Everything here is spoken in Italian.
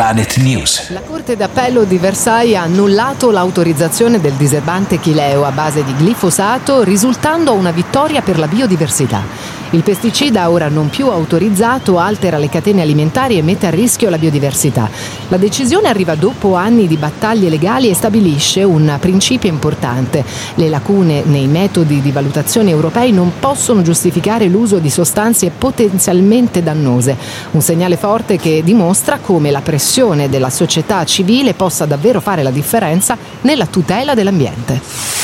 Planet News. La Corte d'Appello di Versailles ha annullato l'autorizzazione del diserbante chileo a base di glifosato, risultando una vittoria per la biodiversità. Il pesticida, ora non più autorizzato, altera le catene alimentari e mette a rischio la biodiversità. La decisione arriva dopo anni di battaglie legali e stabilisce un principio importante. Le lacune nei metodi di valutazione europei non possono giustificare l'uso di sostanze potenzialmente dannose. Un segnale forte che dimostra come la pressione della società civile possa davvero fare la differenza nella tutela dell'ambiente.